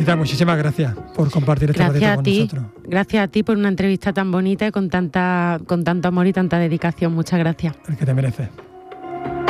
Anita, muchísimas gracias por compartir este ratito con nosotros. Gracias a ti por una entrevista tan bonita y con tanto amor y tanta dedicación. Muchas gracias. El que te mereces.